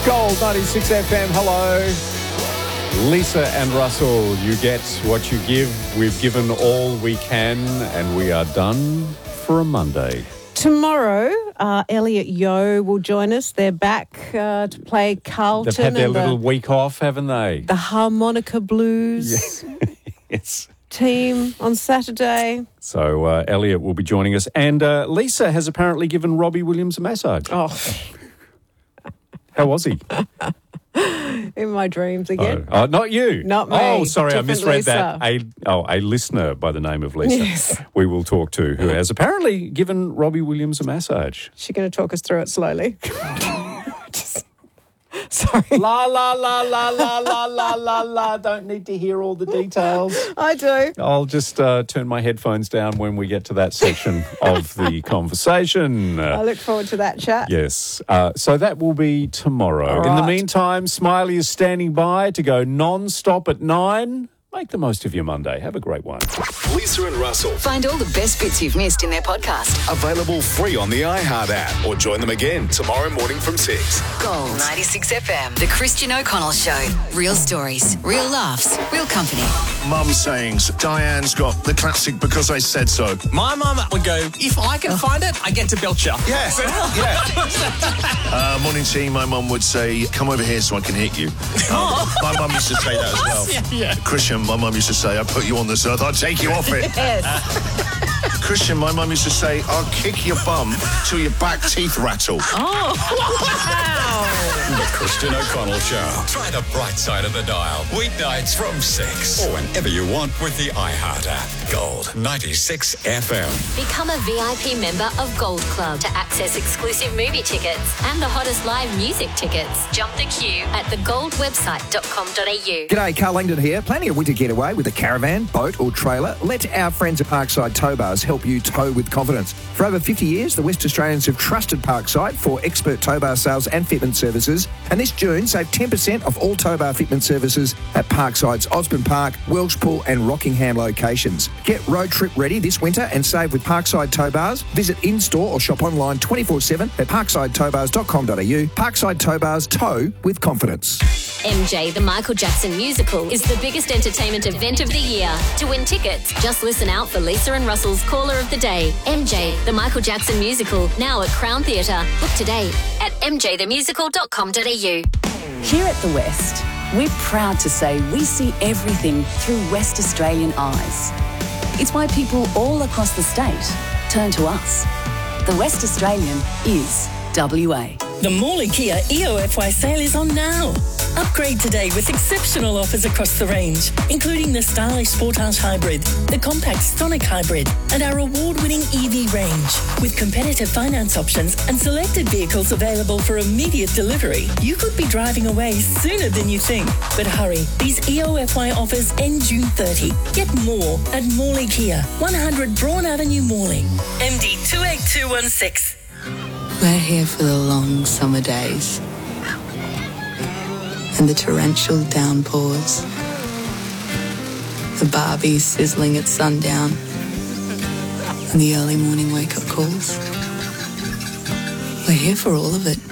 Gold 96 FM, hello. Lisa and Russell, you get what you give. We've given all we can and we are done for a Monday. Tomorrow, Elliot Yeo will join us. They're back to play Carlton. They've had their little week off, haven't they? The Harmonica Blues Yes. team on Saturday. So Elliot will be joining us. And Lisa has apparently given Robbie Williams a massage. Oh, How was he? in my dreams again. Oh, not you. Not me. Oh, sorry, I Different misread Lisa. that. A listener by the name of Lisa. Yes. We will talk to, who has apparently given Robbie Williams a massage. She's going to talk us through it slowly. Sorry. La, la, la, la, la, la, la, la, la. Don't need to hear all the details. I do. I'll just turn my headphones down when we get to that section of the conversation. I look forward to that chat. Yes. So that will be tomorrow. All In the right. meantime, Smiley is standing by to go non-stop at 9. Make the most of your Monday. Have a great one. Lisa and Russell. Find all the best bits you've missed in their podcast. Available free on the iHeart app or join them again tomorrow morning from 6. Gold 96 FM. The Christian O'Connell Show. Real stories, real laughs, real company. Mum sayings. Diane's got the classic because I said so. My mum would go, if I can find it, I get to belt you. Yes. Morning team, my mum would say, come over here so I can hit you. My mum used to say that as well. Yeah. Christian, my mum used to say, I put you on this earth, I'll take you off it. Christian, my mum used to say, I'll kick your bum till your back teeth rattle. The Christian O'Connell Show. Try the bright side of the dial. Weeknights from 6. Or whenever you want with the iHeart app. Gold 96 FM. Become a VIP member of Gold Club to access exclusive movie tickets and the hottest live music tickets. Jump the queue at thegoldwebsite.com.au. G'day, Carl Langdon here. Planning a winter getaway with a caravan, boat or trailer? Let our friends at Parkside Tow Bars help you tow with confidence. For over 50 years, the West Australians have trusted Parkside for expert tow bar sales and fitment services. And this June, save 10% off all tow bar fitment services at Parkside's Osborne Park, Welshpool and Rockingham locations. Get road trip ready this winter and save with Parkside Tow Bars. Visit in-store or shop online 24/7 at parksideTowBars.com.au. Parkside Tow Bars, tow with confidence. MJ, the Michael Jackson musical, is the biggest entertainment event of the year. To win tickets, just listen out for Lisa and Russell's Caller of the Day. MJ, the Michael Jackson musical, now at Crown Theatre. Book today at mjthemusical.com.au. Here at The West, we're proud to say we see everything through West Australian eyes. It's why people all across the state turn to us. The West Australian is WA. The Morley Kia EOFY sale is on now. Upgrade today with exceptional offers across the range, including the stylish Sportage Hybrid, the compact Stonic Hybrid, and our award-winning EV range. With competitive finance options and selected vehicles available for immediate delivery, you could be driving away sooner than you think. But hurry, these EOFY offers end June 30. Get more at Morley Kia, 100 Braun Avenue, Morley. MD 28216. We're here for the long summer days and the torrential downpours, the Barbies sizzling at sundown and the early morning wake-up calls. We're here for all of it.